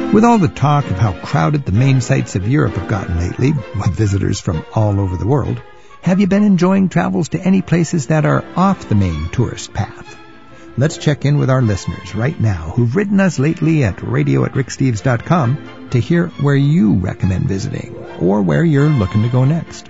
With all the talk of how crowded the main sites of Europe have gotten lately, with visitors from all over the world, have you been enjoying travels to any places that are off the main tourist path? Let's check in with our listeners right now who've written us lately at radio@ricksteves.com to hear where you recommend visiting or where you're looking to go next.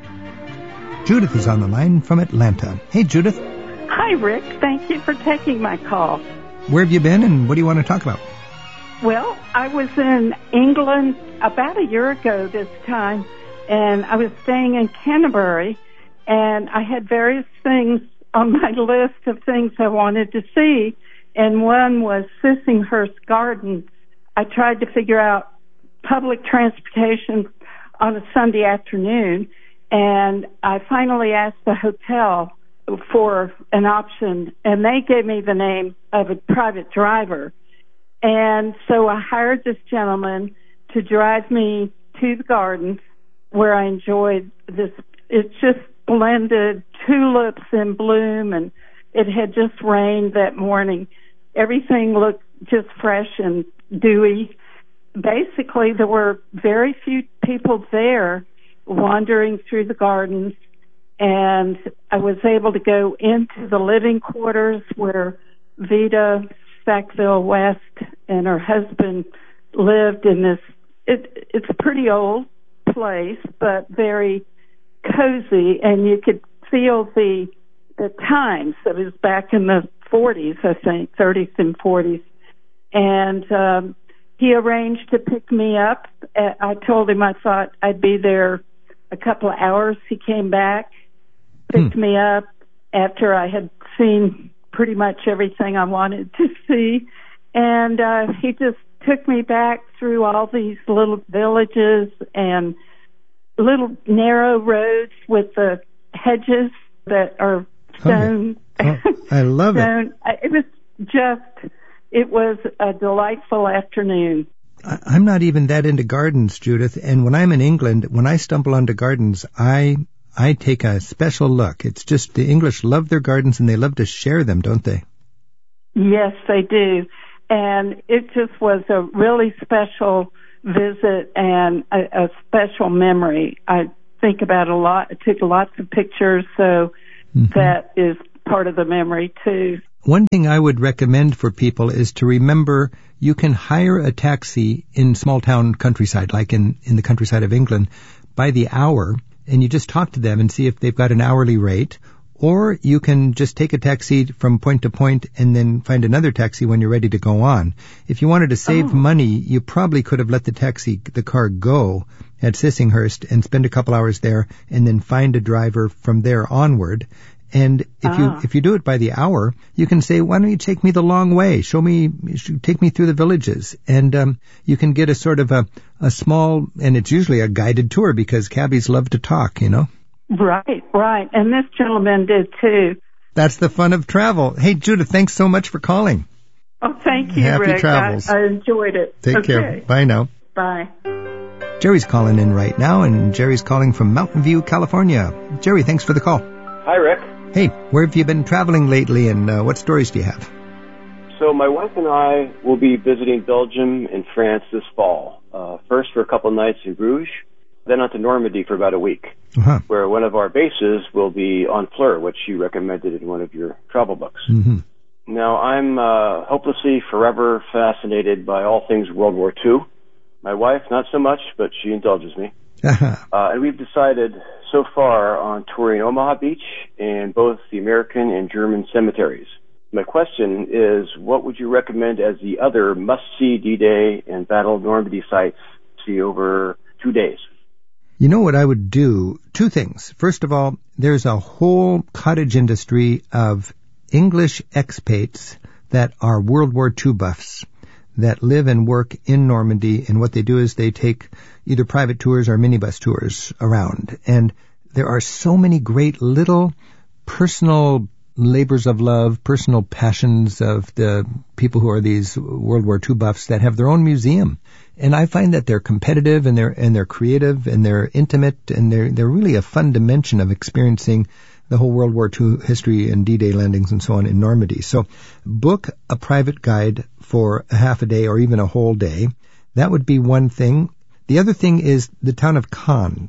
Judith is on the line from Atlanta. Hey, Judith. Hi, Rick. Thank you for taking my call. Where have you been and what do you want to talk about? Well, I was in England about a year ago this time, and I was staying in Canterbury, and I had various things on my list of things I wanted to see, and one was Sissinghurst Gardens. I tried to figure out public transportation on a Sunday afternoon, and I finally asked the hotel for an option, and they gave me the name of a private driver. And so I hired this gentleman to drive me to the gardens where I enjoyed this. It's just splendid, tulips in bloom, and it had just rained that morning. Everything looked just fresh and dewy. Basically, there were very few people there wandering through the gardens, and I was able to go into the living quarters where Vita Sackville West and her husband lived in this. It's a pretty old place, but very cozy, and you could feel the times. It was back in the 40s, I think, 30s and 40s. And he arranged to pick me up. I told him I thought I'd be there a couple of hours. He came back, picked me up after I had seen pretty much everything I wanted to see. And he just took me back through all these little villages and little narrow roads with the hedges that are stone. Oh, I love it. It was a delightful afternoon. I'm not even that into gardens, Judith. And when I'm in England, when I stumble onto gardens, I take a special look. It's just the English love their gardens and they love to share them, don't they? Yes, they do. And it just was a really special visit and a special memory. I think about it a lot. I took lots of pictures, so that is part of the memory too. One thing I would recommend for people is to remember you can hire a taxi in small town countryside, like in the countryside of England, by the hour, and you just talk to them and see if they've got an hourly rate. Or you can just take a taxi from point to point and then find another taxi when you're ready to go on. If you wanted to save money, you probably could have let the car go at Sissinghurst and spend a couple hours there and then find a driver from there onward. And if you do it by the hour, you can say, why don't you take me the long way? Take me through the villages. And you can get a sort of a small, and it's usually a guided tour because cabbies love to talk, you know? Right. And this gentleman did too. That's the fun of travel. Hey, Judith, thanks so much for calling. Oh, thank you, Happy Rick. travels. I enjoyed it. Take care. Bye now. Bye. Jerry's calling in right now, and Jerry's calling from Mountain View, California. Jerry, thanks for the call. Hi, Rick. Hey, where have you been traveling lately, and what stories do you have? So my wife and I will be visiting Belgium and France this fall. First for a couple nights in Bruges, then on to Normandy for about a week, where one of our bases will be on Fleur, which you recommended in one of your travel books. Now, I'm hopelessly forever fascinated by all things World War II. My wife, not so much, but she indulges me. And we've decided so far on touring Omaha Beach and both the American and German cemeteries. My question is, what would you recommend as the other must-see D-Day and Battle of Normandy sites to see over 2 days? You know what I would do? Two things. First of all, there's a whole cottage industry of English expats that are World War II buffs that live and work in Normandy, and what they do is they take either private tours or minibus tours around. And there are so many great little personal labors of love, personal passions of the people who are these World War II buffs that have their own museum. And I find that they're competitive and they're creative and they're intimate and they're really a fun dimension of experiencing the whole World War II history and D-Day landings and so on in Normandy. So book a private guide for a half a day or even a whole day. That would be one thing. The other thing is the town of Caen,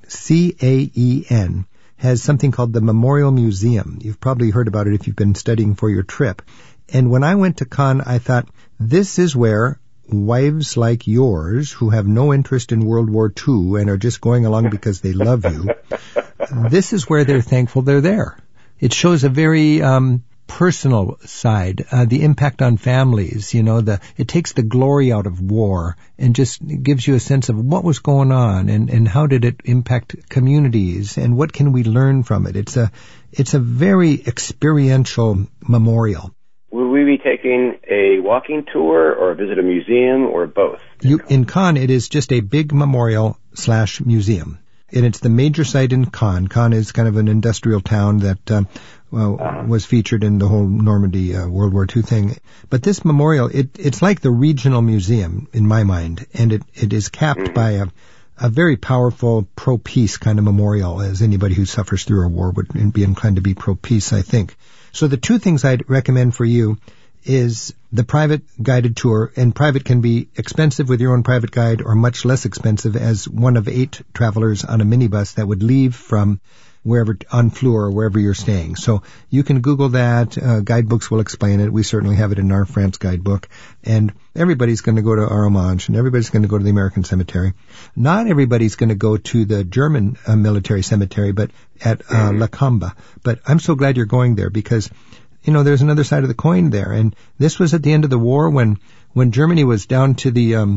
Caen, has something called the Memorial Museum. You've probably heard about it if you've been studying for your trip. And when I went to Caen, I thought, this is where wives like yours, who have no interest in World War II and are just going along because they love you, this is where they're thankful they're there. It shows a very personal side, the impact on families, it takes the glory out of war and just gives you a sense of what was going on and how did it impact communities and what can we learn from it. It's a very experiential memorial. Will we be taking a walking tour or visit a museum or both? In Caen, it is just a big memorial/museum. And it's the major site in Caen. Caen is kind of an industrial town that was featured in the whole Normandy World War II thing. But this memorial, it's like the regional museum in my mind, and it is capped by a very powerful pro-peace kind of memorial, as anybody who suffers through a war would be inclined to be pro-peace, I think. So the two things I'd recommend for you is the private guided tour, and private can be expensive with your own private guide or much less expensive as one of 8 travelers on a minibus that would leave from wherever, on Fleur or wherever you're staying. So you can Google that. Guidebooks will explain it. We certainly have it in our France guidebook. And everybody's going to go to Arromanches, and everybody's going to go to the American Cemetery. Not everybody's going to go to the German military cemetery, but at La Combe. But I'm so glad you're going there because there's another side of the coin there. And this was at the end of the war when Germany was down to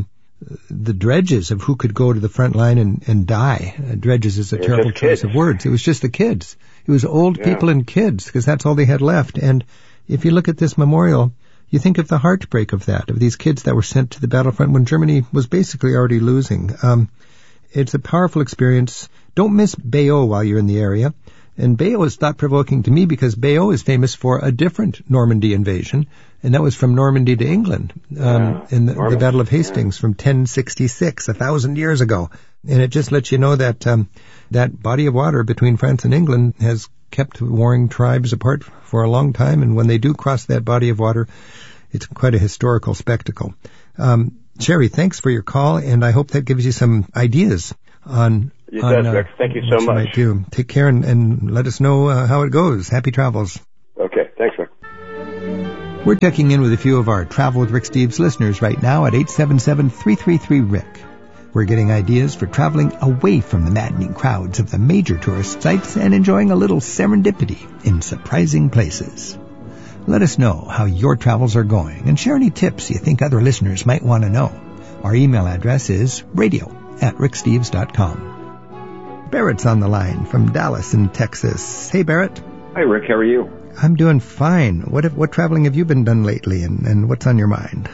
the dredges of who could go to the front line and die. Dredges is a terrible choice of words. It was just the kids. It was old people and kids because that's all they had left. And if you look at this memorial, you think of the heartbreak of that, of these kids that were sent to the battlefront when Germany was basically already losing. It's a powerful experience. Don't miss Bayeux while you're in the area. And Bayeux is thought-provoking to me because Bayeux is famous for a different Normandy invasion, and that was from Normandy to England in the Battle of Hastings from 1066, 1,000 years ago. And it just lets you know that that body of water between France and England has kept warring tribes apart for a long time, and when they do cross that body of water, it's quite a historical spectacle. Sherry, thanks for your call, and I hope that gives you some ideas on... It does, Rick. Thank you so much. Take care and let us know how it goes. Happy travels. Okay. Thanks, Rick. We're checking in with a few of our Travel with Rick Steves listeners right now at 877-333-RICK. We're getting ideas for traveling away from the maddening crowds of the major tourist sites and enjoying a little serendipity in surprising places. Let us know how your travels are going and share any tips you think other listeners might want to know. Our email address is radio@ricksteves.com. Barrett's on the line from Dallas in Texas. Hey, Barrett. Hi, Rick. How are you? I'm doing fine. What traveling have you been done lately, and what's on your mind?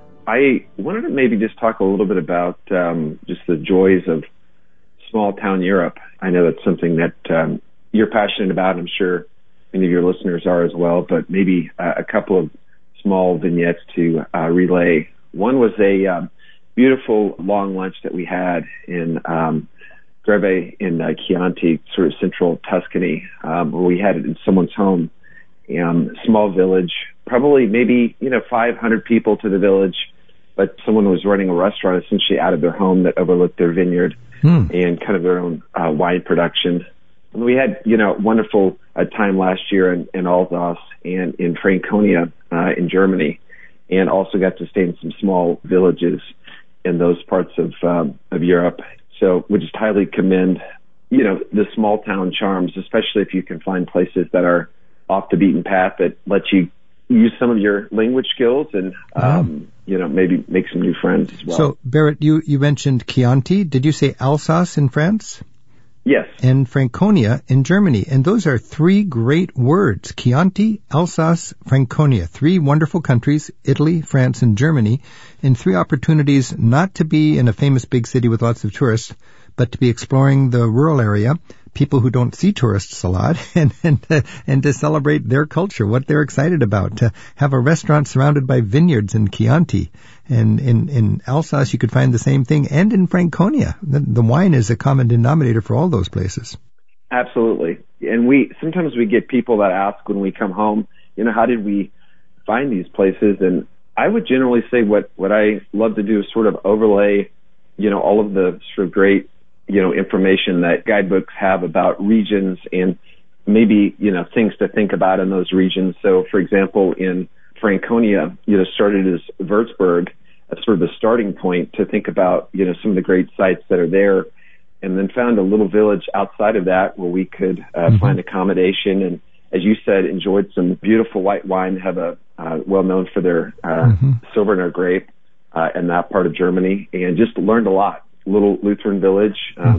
I wanted to maybe just talk a little bit about just the joys of small-town Europe. I know that's something that you're passionate about. I'm sure many of your listeners are as well, but maybe a couple of small vignettes to relay. One was a beautiful long lunch that we had in Greve in Chianti, sort of central Tuscany, where we had it in someone's home. Small village, probably maybe 500 people to the village, but someone was running a restaurant essentially out of their home that overlooked their vineyard and kind of their own wine production. And we had wonderful time last year in Alsace and in Franconia in Germany, and also got to stay in some small villages in those parts of Europe. So we just highly commend, the small town charms, especially if you can find places that are off the beaten path that let you use some of your language skills and, maybe make some new friends as well. So, Barrett, you mentioned Chianti. Did you say Alsace in France? Yes. And Franconia in Germany. And those are 3 great words. Chianti, Alsace, Franconia. 3 wonderful countries, Italy, France, and Germany. And 3 opportunities not to be in a famous big city with lots of tourists, but to be exploring the rural area, people who don't see tourists a lot, and to celebrate their culture, what they're excited about, to have a restaurant surrounded by vineyards in Chianti. And in Alsace, you could find the same thing, and in Franconia. The wine is a common denominator for all those places. Absolutely. And sometimes we get people that ask when we come home, how did we find these places? And I would generally say what I love to do is sort of overlay, all of the sort of great, information that guidebooks have about regions and maybe, things to think about in those regions. So, for example, in Franconia, started as Würzburg as sort of a starting point to think about, some of the great sites that are there, and then found a little village outside of that where we could find accommodation and, as you said, enjoyed some beautiful white wine, have a well known for their Silberner grape in that part of Germany, and just learned a lot. Little Lutheran village.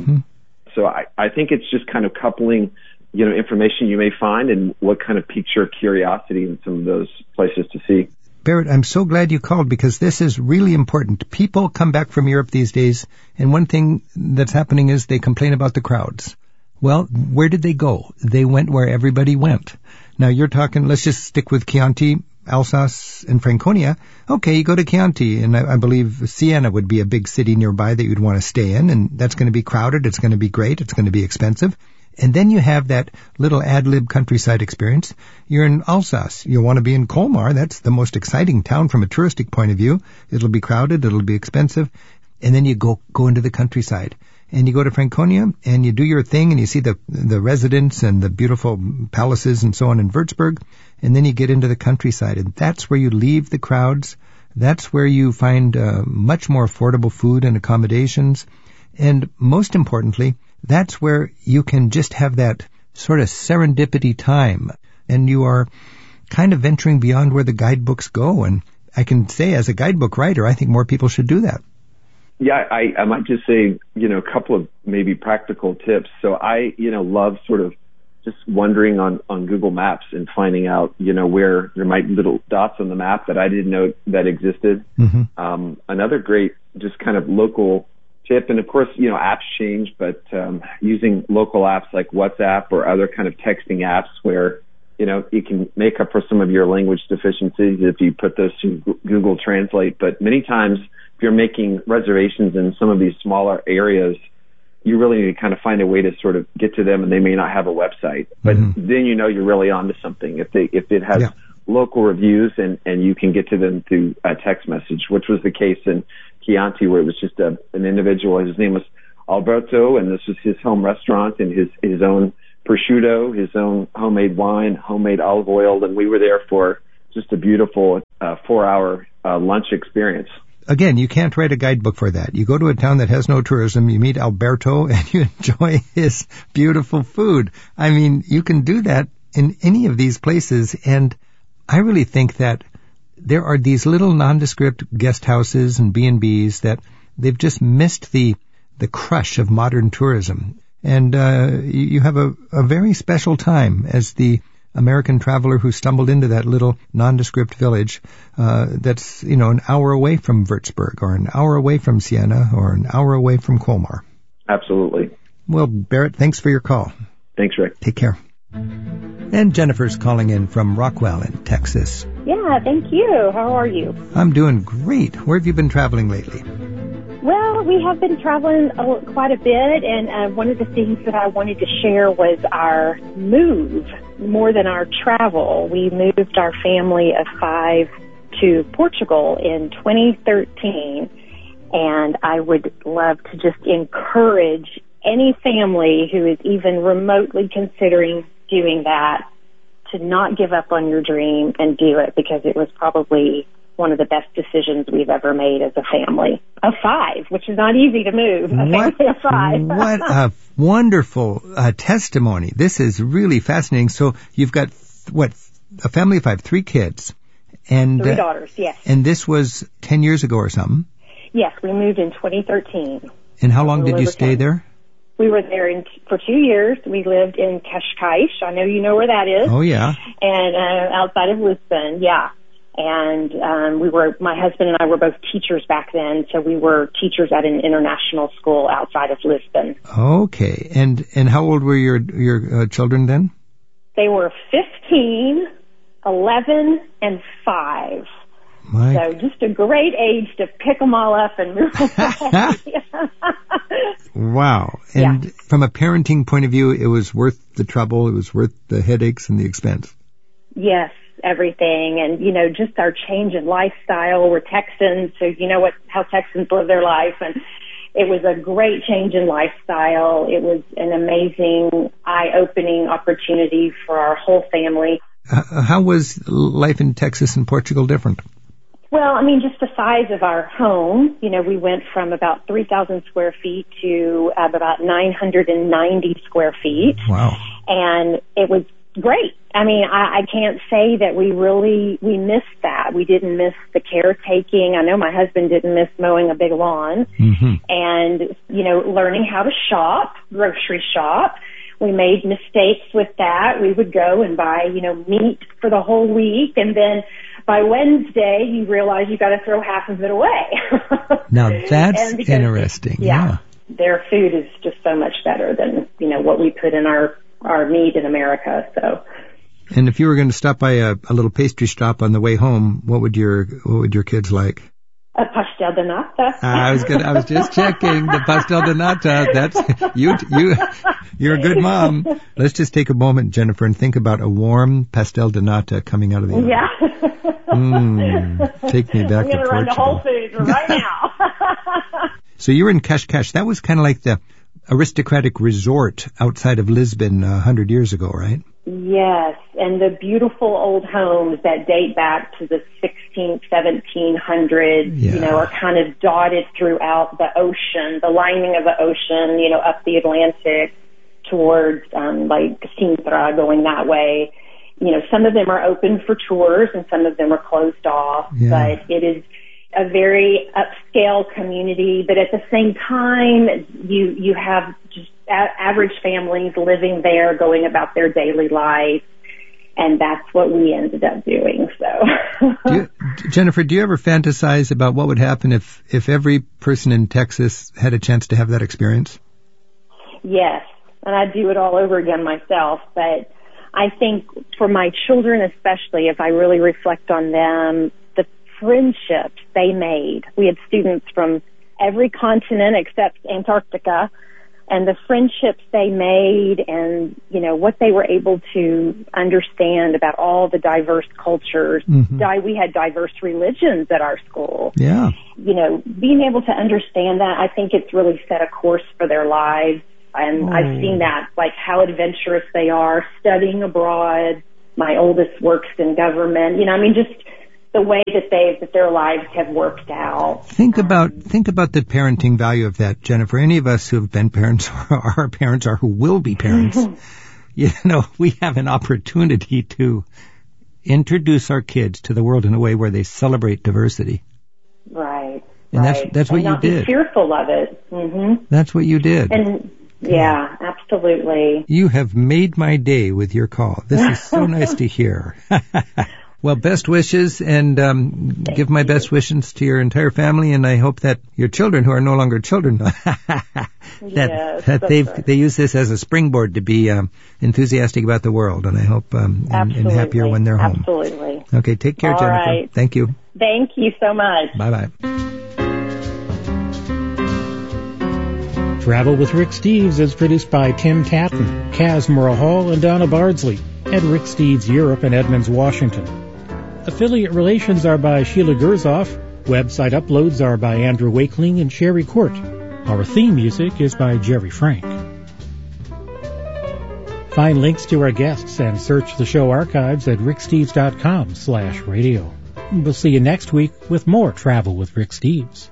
So I think it's just kind of coupling, information you may find and what kind of piques your curiosity in some of those places to see. Barrett, I'm so glad you called because this is really important. People come back from Europe these days, and one thing that's happening is they complain about the crowds. Well, where did they go? They went where everybody went. Now you're talking, let's just stick with Chianti, Alsace, and Franconia. Okay, you go to Chianti, and I believe Siena would be a big city nearby that you'd want to stay in, and that's going to be crowded, it's going to be great, it's going to be expensive. And then you have that little ad-lib countryside experience. You're in Alsace. You want to be in Colmar. That's the most exciting town from a touristic point of view. It'll be crowded. It'll be expensive. And then you go into the countryside. And you go to Franconia and you do your thing and you see the residents and the beautiful palaces and so on in Würzburg. And then you get into the countryside. And that's where you leave the crowds. That's where you find much more affordable food and accommodations. And most importantly, that's where you can just have that sort of serendipity time, and you are kind of venturing beyond where the guidebooks go. And I can say, as a guidebook writer, I think more people should do that. Yeah, I might just say, a couple of maybe practical tips. So I, love sort of just wandering on Google Maps and finding out, where there might be little dots on the map that I didn't know that existed. Another great just kind of local tip, and of course, apps change, but using local apps like WhatsApp or other kind of texting apps where, you can make up for some of your language deficiencies if you put those to Google Translate. But many times, if you're making reservations in some of these smaller areas, you really need to kind of find a way to sort of get to them, and they may not have a website. But then you're really onto something. If it has local reviews and you can get to them through a text message, which was the case in Chianti, where it was just an individual. His name was Alberto, and this was his home restaurant and his own prosciutto, his own homemade wine, homemade olive oil, and we were there for just a beautiful 4-hour lunch experience. Again, you can't write a guidebook for that. You go to a town that has no tourism, you meet Alberto, and you enjoy his beautiful food. I mean, you can do that in any of these places, and I really think that there are these little nondescript guest houses and B&Bs that they've just missed the crush of modern tourism. And you have a very special time as the American traveler who stumbled into that little nondescript village that's, an hour away from Würzburg or an hour away from Siena or an hour away from Colmar. Absolutely. Well, Barrett, thanks for your call. Thanks, Rick. Take care. And Jennifer's calling in from Rockwell in Texas. Yeah, thank you. How are you? I'm doing great. Where have you been traveling lately? Well, we have been traveling quite a bit, and one of the things that I wanted to share was our move more than our travel. We moved our family of 5 to Portugal in 2013, and I would love to just encourage any family who is even remotely considering doing that to not give up on your dream and do it, because it was probably one of the best decisions we've ever made as a family of 5, which is not easy to move. A family of 5. What a wonderful testimony. This is really fascinating. So you've got, a family of 5, 3 kids. And 3 daughters, yes. And this was 10 years ago or something? Yes, we moved in 2013. And how long did you stay there? We were there for 2 years. We lived in Cascais. I know you know where that is. Oh, yeah. And outside of Lisbon, yeah. And my husband and I were both teachers back then, so we were teachers at an international school outside of Lisbon. Okay. And how old were your children then? They were 15, 11, and 5. So just a great age to pick them all up and move away. Wow. And from a parenting point of view, it was worth the trouble, it was worth the headaches and the expense. Yes, everything. And, you know, just our change in lifestyle. We're Texans, so you know how Texans live their life. And it was a great change in lifestyle. It was an amazing, eye-opening opportunity for our whole family. How was life in Texas and Portugal different? Well, I mean, just the size of our home. You know, we went from about 3,000 square feet to about 990 square feet. Wow. And it was great. I mean, I can't say that we missed that. We didn't miss the caretaking. I know my husband didn't miss mowing a big lawn. Mm-hmm. And, you know, learning how to grocery shop. We made mistakes with that. We would go and buy, you know, meat for the whole week, and then by Wednesday, you realize you got to throw half of it away. Now that's interesting. Yeah. Their food is just so much better than, you know, what we put in our meat in America. So. And if you were going to stop by a little pastry shop on the way home, what would your kids like? A pastel de nata. I was just checking the pastel de nata. That's you're a good mom. Let's just take a moment, Jennifer, and think about a warm pastel de nata coming out of the oven. Yeah. Take me back to Portugal. I'm going to run to Whole Foods right now. So you were in Cascais. That was kind of like the aristocratic resort outside of Lisbon 100 years ago, right? Yes, and the beautiful old homes that date back to the 16th, 1700s, you know, are kind of dotted throughout the ocean, the lining of the ocean, you know, up the Atlantic towards, like Sintra, going that way. You know, some of them are open for tours and some of them are closed off, but it is a very upscale community, but at the same time, you have just average families living there, going about their daily life, and that's what we ended up doing. So, Jennifer, do you ever fantasize about what would happen if every person in Texas had a chance to have that experience? Yes, and I'd do it all over again myself, but I think for my children especially, if I really reflect on them, the friendships they made. We had students from every continent except Antarctica, and the friendships they made and, you know, what they were able to understand about all the diverse cultures. Mm-hmm. We had diverse religions at our school. Yeah. You know, being able to understand that, I think it's really set a course for their lives. And I've seen that, like how adventurous they are, studying abroad. My oldest works in government. You know, I mean, just the way that their lives have worked out. Think about the parenting value of that, Jennifer. Any of us who have been parents or are parents or who will be parents, you know, we have an opportunity to introduce our kids to the world in a way where they celebrate diversity. Right. And that's what you did. Not be fearful of it. Mm-hmm. That's what you did. And yeah, absolutely. You have made my day with your call. This is so nice to hear. Well, best wishes, and give my best wishes to your entire family, and I hope that your children, who are no longer children, that they use this as a springboard to be enthusiastic about the world, and I hope and happier when they're home. Absolutely. Okay, take care, Jennifer. Right. Thank you. Thank you so much. Bye-bye. Travel with Rick Steves is produced by Tim Tatton, Kaz Murrah-Hall, and Donna Bardsley at Rick Steves Europe in Edmonds, Washington. Affiliate relations are by Sheila Gerzoff. Website uploads are by Andrew Wakeling and Sherry Court. Our theme music is by Jerry Frank. Find links to our guests and search the show archives at ricksteves.com/radio. We'll see you next week with more Travel with Rick Steves.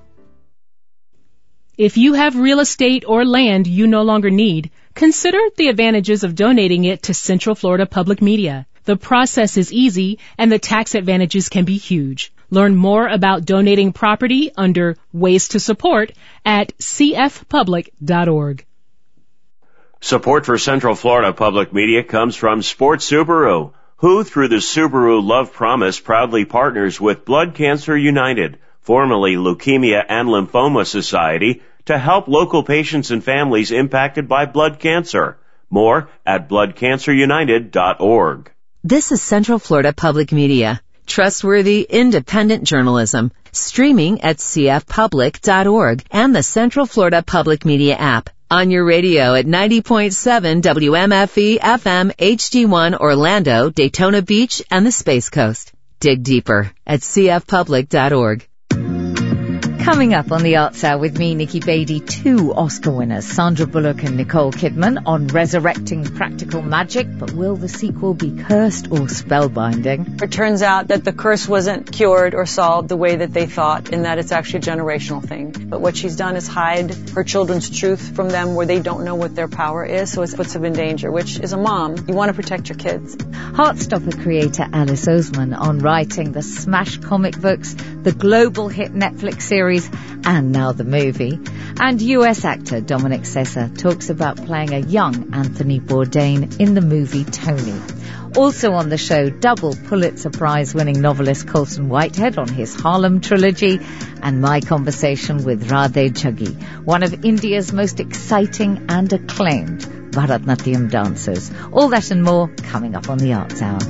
If you have real estate or land you no longer need, consider the advantages of donating it to Central Florida Public Media. The process is easy and the tax advantages can be huge. Learn more about donating property under Ways to Support at cfpublic.org. Support for Central Florida Public Media comes from Sports Subaru, who through the Subaru Love Promise proudly partners with Blood Cancer United, formerly Leukemia and Lymphoma Society, to help local patients and families impacted by blood cancer. More at bloodcancerunited.org. This is Central Florida Public Media. Trustworthy, independent journalism. Streaming at cfpublic.org and the Central Florida Public Media app. On your radio at 90.7 WMFE FM HD1 Orlando, Daytona Beach, and the Space Coast. Dig deeper at cfpublic.org. Coming up on the Arts Hour with me, Nikki Beatty, 2 Oscar winners, Sandra Bullock and Nicole Kidman, on resurrecting practical magic. But will the sequel be cursed or spellbinding? It turns out that the curse wasn't cured or solved the way that they thought, and that it's actually a generational thing. But what she's done is hide her children's truth from them where they don't know what their power is, so it puts them in danger, which as a mom, you want to protect your kids. Heartstopper creator Alice Oseman on writing the smash comic books, the global hit Netflix series, and now the movie. And US actor Dominic Sessa talks about playing a young Anthony Bourdain in the movie Tony. Also on the show, double Pulitzer Prize winning novelist Colson Whitehead on his Harlem trilogy, and my conversation with Radhe Jaggi, one of India's most exciting and acclaimed Bharatanatyam dancers. All that and more coming up on the Arts Hour.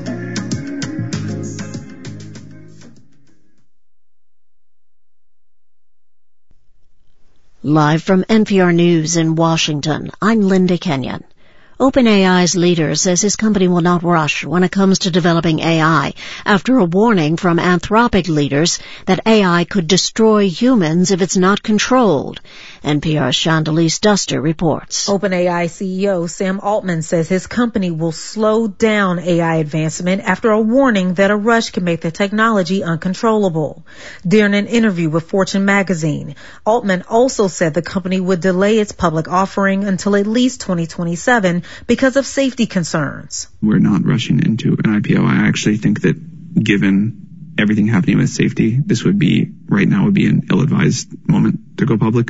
Live from NPR News in Washington, I'm Linda Kenyon. OpenAI's leader says his company will not rush when it comes to developing AI after a warning from Anthropic leaders that AI could destroy humans if it's not controlled. NPR's Chandalise Duster reports. OpenAI CEO Sam Altman says his company will slow down AI advancement after a warning that a rush can make the technology uncontrollable. During an interview with Fortune magazine, Altman also said the company would delay its public offering until at least 2027 because of safety concerns. We're not rushing into an IPO. I actually think that given everything happening with safety, this would be, right now, would be an ill-advised moment to go public.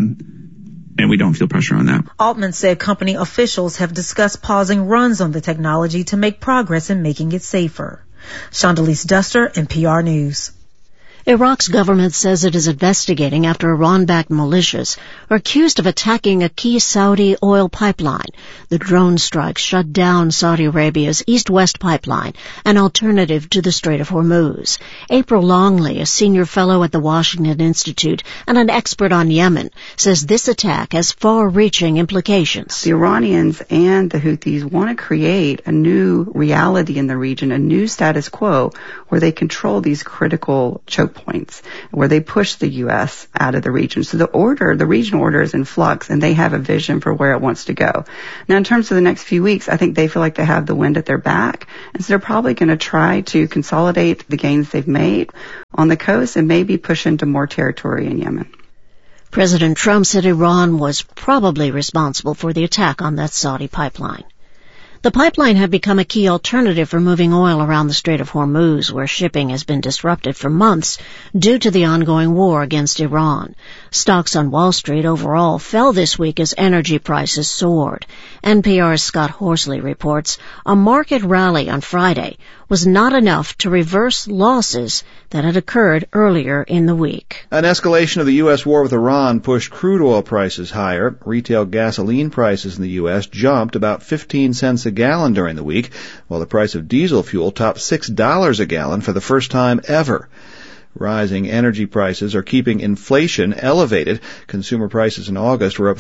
And we don't feel pressure on that. Altman said company officials have discussed pausing runs on the technology to make progress in making it safer. Chandalise Duster, NPR News. Iraq's government says it is investigating after Iran-backed militias are accused of attacking a key Saudi oil pipeline. The drone strikes shut down Saudi Arabia's east-west pipeline, an alternative to the Strait of Hormuz. April Longley, a senior fellow at the Washington Institute and an expert on Yemen, says this attack has far-reaching implications. The Iranians and the Houthis want to create a new reality in the region, a new status quo where they control these critical choke points, where they push the U.S. out of the region. So the regional order is in flux, and they have a vision for where it wants to go. Now, in terms of the next few weeks, I think they feel like they have the wind at their back, and so they're probably going to try to consolidate the gains they've made on the coast and maybe push into more territory in Yemen. President Trump said Iran was probably responsible for the attack on that Saudi pipeline. The pipeline had become a key alternative for moving oil around the Strait of Hormuz, where shipping has been disrupted for months due to the ongoing war against Iran. Stocks on Wall Street overall fell this week as energy prices soared. NPR's Scott Horsley reports a market rally on Friday was not enough to reverse losses that had occurred earlier in the week. An escalation of the U.S. war with Iran pushed crude oil prices higher. Retail gasoline prices in the U.S. jumped about 15 cents a gallon during the week, while the price of diesel fuel topped $6 a gallon for the first time ever. Rising energy prices are keeping inflation elevated. Consumer prices in August were up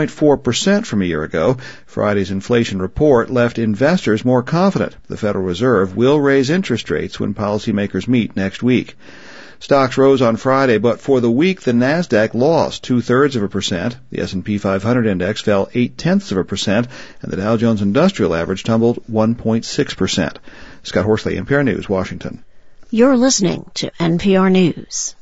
3.4% from a year ago. Friday's inflation report left investors more confident the Federal Reserve will raise interest rates when policymakers meet next week. Stocks rose on Friday, but for the week the Nasdaq lost 0.2%. The S&P 500 index fell 0.8%, and the Dow Jones Industrial Average tumbled 1.6%. Scott Horsley, NPR News, Washington. You're listening to NPR News.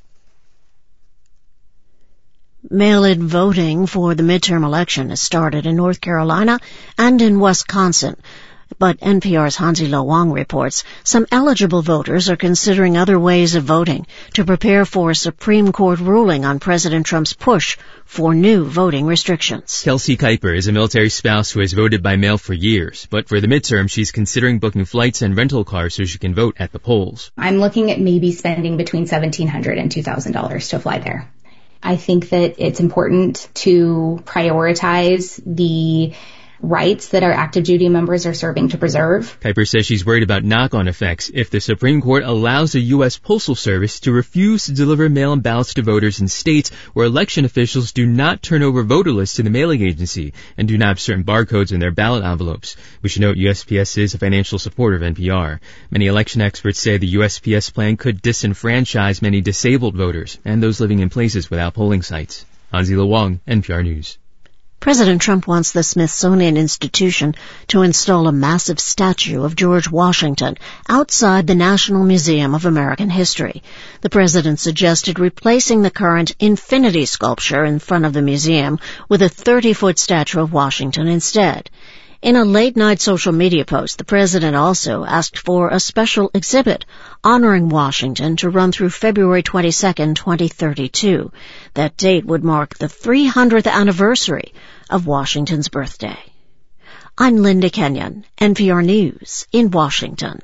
Mail-in voting for the midterm election has started in North Carolina and in Wisconsin. But NPR's Hansi Lo Wang reports some eligible voters are considering other ways of voting to prepare for a Supreme Court ruling on President Trump's push for new voting restrictions. Kelsey Kuiper is a military spouse who has voted by mail for years, but for the midterm, she's considering booking flights and rental cars so she can vote at the polls. I'm looking at maybe spending between $1,700 and $2,000 to fly there. I think that it's important to prioritize the rights that our active duty members are serving to preserve. Kuiper says she's worried about knock-on effects if the Supreme Court allows the U.S. Postal Service to refuse to deliver mail-in ballots to voters in states where election officials do not turn over voter lists to the mailing agency and do not have certain barcodes in their ballot envelopes. We should note USPS is a financial supporter of NPR. Many election experts say the USPS plan could disenfranchise many disabled voters and those living in places without polling sites. Hansi Lo Wang, NPR News. President Trump wants the Smithsonian Institution to install a massive statue of George Washington outside the National Museum of American History. The president suggested replacing the current infinity sculpture in front of the museum with a 30-foot statue of Washington instead. In a late-night social media post, the president also asked for a special exhibit honoring Washington to run through February 22, 2032. That date would mark the 300th anniversary of Washington's birthday. I'm Linda Kenyon, NPR News in Washington.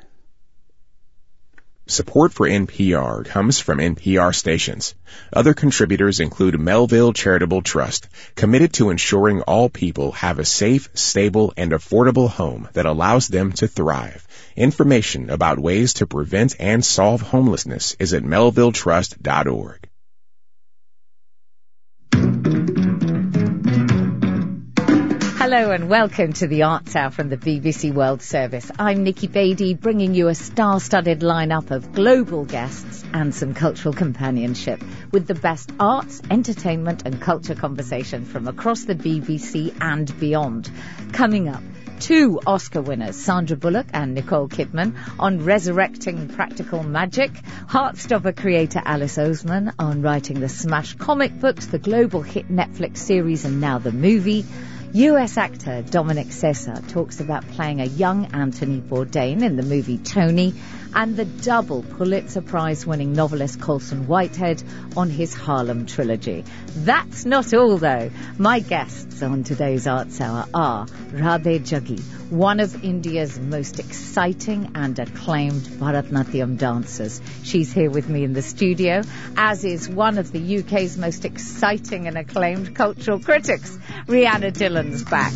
Support for NPR comes from NPR stations. Other contributors include Melville Charitable Trust, committed to ensuring all people have a safe, stable, and affordable home that allows them to thrive. Information about ways to prevent and solve homelessness is at melvilletrust.org. Hello and welcome to the Arts Hour from the BBC World Service. I'm Nikki Beattie, bringing you a star-studded lineup of global guests and some cultural companionship with the best arts, entertainment and culture conversation from across the BBC and beyond. Coming up, 2 Oscar winners, Sandra Bullock and Nicole Kidman, on resurrecting practical magic, Heartstopper creator Alice Oseman on writing the smash comic books, the global hit Netflix series and now the movie. US actor Dominic Sessa talks about playing a young Anthony Bourdain in the movie Tony, and the double Pulitzer Prize-winning novelist Colson Whitehead on his Harlem trilogy. That's not all, though. My guests on today's Arts Hour are Radhe Jaggi, one of India's most exciting and acclaimed Bharatanatyam dancers. She's here with me in the studio, as is one of the UK's most exciting and acclaimed cultural critics. Rhianna Dillon's back.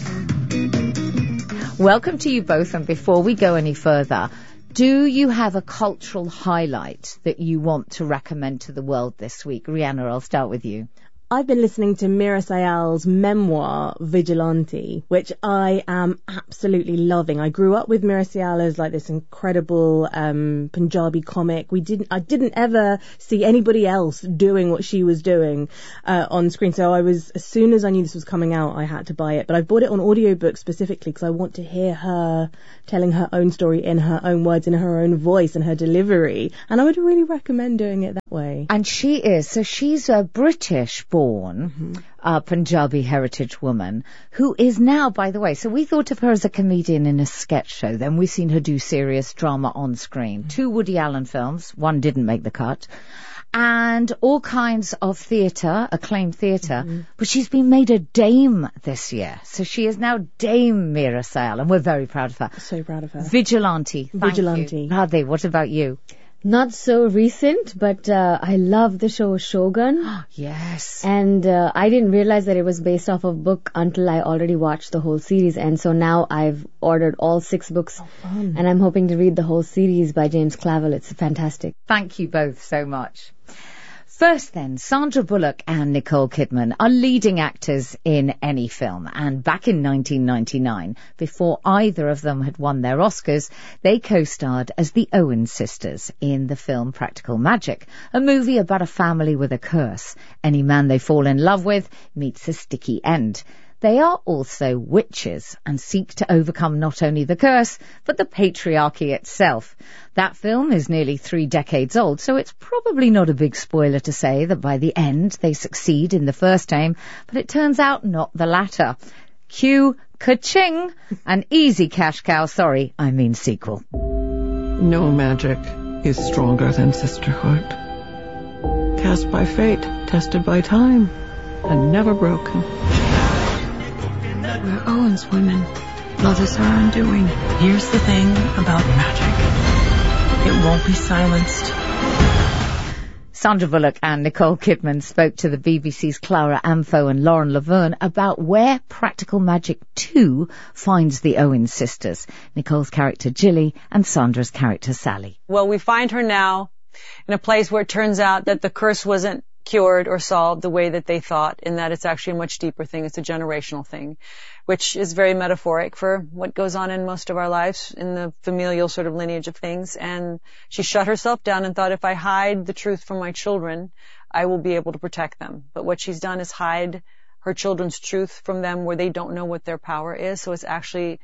Welcome to you both, and before we go any further, do you have a cultural highlight that you want to recommend to the world this week? Rhianna, I'll start with you. I've been listening to Meera Syal's memoir, Vigilante, which I am absolutely loving. I grew up with Meera Syal as like this incredible Punjabi comic. I didn't ever see anybody else doing what she was doing on screen. So as soon as I knew this was coming out, I had to buy it. But I bought it on audiobook specifically because I want to hear her telling her own story in her own words, in her own voice and her delivery. And I would really recommend doing it that way. And she's a British-born Punjabi heritage woman who is now, by the way, so we thought of her as a comedian in a sketch show. Then we've seen her do serious drama on screen. 2 Woody Allen films, one didn't make the cut, and all kinds of theatre, acclaimed theatre. But she's been made a dame this year. So she is now Dame Meera Syal, and we're very proud of her. So proud of her. Vigilante. Vigilante. Radhe, what about you? Not so recent, but I love the show Shogun. Yes. And I didn't realize that it was based off of a book until I already watched the whole series. And so now I've ordered all 6 books. And I'm hoping to read the whole series by James Clavell. It's fantastic. Thank you both so much. First then, Sandra Bullock and Nicole Kidman are leading actors in any film, and back in 1999, before either of them had won their Oscars, they co-starred as the Owen sisters in the film Practical Magic, a movie about a family with a curse. Any man they fall in love with meets a sticky end. They are also witches and seek to overcome not only the curse, but the patriarchy itself. That film is nearly 3 decades old, so it's probably not a big spoiler to say that by the end they succeed in the first aim, but it turns out not the latter. Cue ka-ching, an easy cash cow, sequel. No magic is stronger than sisterhood. Cast by fate, tested by time, and never broken. We're Owen's women. Mothers are undoing. Here's the thing about magic. It won't be silenced. Sandra Bullock and Nicole Kidman spoke to the BBC's Clara Amfo and Lauren Laverne about where Practical Magic 2 finds the Owen sisters, Nicole's character Jilly and Sandra's character Sally. Well, we find her now in a place where it turns out that the curse wasn't cured or solved the way that they thought, and that it's actually a much deeper thing. It's a generational thing, which is very metaphoric for what goes on in most of our lives in the familial sort of lineage of things. And she shut herself down and thought, if I hide the truth from my children, I will be able to protect them. But what she's done is hide her children's truth from them where they don't know what their power is. So it's actually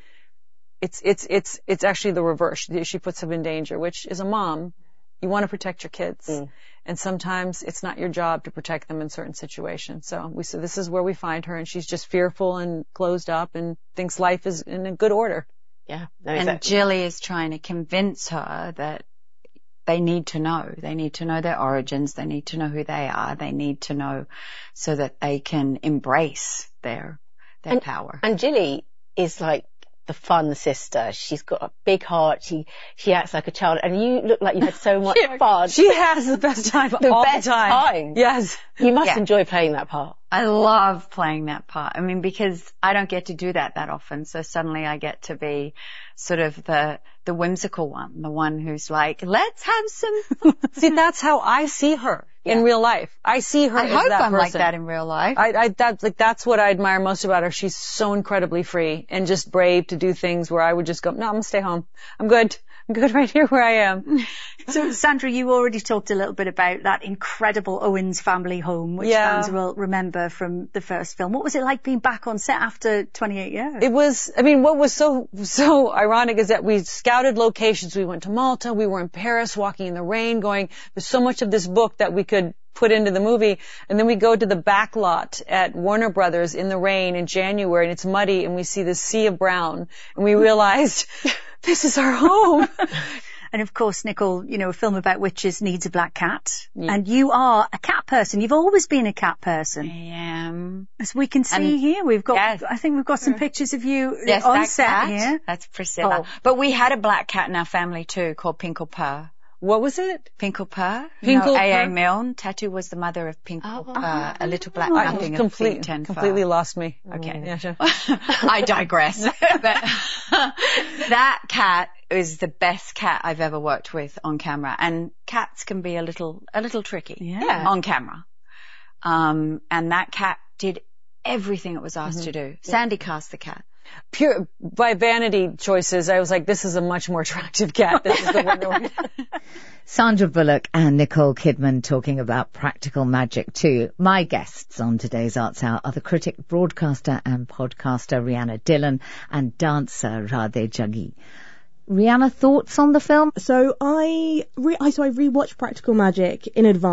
actually the reverse. She puts them in danger, which as a mom, you want to protect your kids. And sometimes it's not your job to protect them in certain situations. So we said this is where we find her, and she's just fearful and closed up and thinks life is in a good order. Yeah. No, and Jilly is trying to convince her that they need to know. They need to know their origins. They need to know who they are. They need to know so that they can embrace their power. And Jilly is like the fun sister. She's got a big heart. She acts like a child, and you look like you had so much fun. She has the best time all the time. Yes. You must enjoy playing that part. I love playing that part. I mean, because I don't get to do that often. So suddenly I get to be sort of the whimsical one, the one who's like, let's have some fun. See, that's how I see her in real life. I see her as that person. I hope I'm like that in real life. That's what I admire most about her. She's so incredibly free and just brave to do things where I would just go, no, I'm gonna stay home. I'm good right here where I am. So, Sandra, you already talked a little bit about that incredible Owens family home, which fans will remember from the first film. What was it like being back on set after 28 years? It was, what was so ironic is that we scouted locations. We went to Malta, we were in Paris, walking in the rain, going, there's so much of this book that we could put into the movie. And then we go to the back lot at Warner Brothers in the rain in January, and it's muddy, and we see this sea of brown, and we realized this is our home. And of course, Nicole, a film about witches needs a black cat. Yeah. And you are a cat person. You've always been a cat person. I am. As we can see here, I think we've got some pictures of you on set cat, here. That's Priscilla. Oh. But we had a black cat in our family too, called Pinkle Purr. What was it? Pinkle Purr. Pinkle Purr. A.A. Milne. Tattoo was the mother of Pinkle Purr, a little black nothing of feet and completely lost me. Okay. Yeah, sure. I digress. But that cat is the best cat I've ever worked with on camera. And cats can be a little tricky on camera. And that cat did everything it was asked to do. Sandy cast the cat. Pure by vanity choices, I was like, this is a much more attractive cat. This is the one. Sandra Bullock and Nicole Kidman talking about Practical Magic 2. My guests on today's Arts Hour are the critic, broadcaster and podcaster Rhianna Dillon and dancer Radhe Jaggi. Rhianna, thoughts on the film? So I rewatched Practical Magic in advance.